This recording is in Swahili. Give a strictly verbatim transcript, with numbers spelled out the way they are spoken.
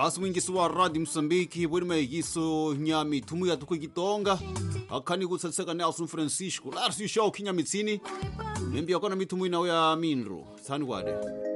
basi mwingisi wa Radio Msambiki bwini maigiso nyami tumu ya tuku Kitonga akani kutsaseka Nelson Francisco larsi shao kinyamitsini nembi akona mitumu inawe ya minro sani wade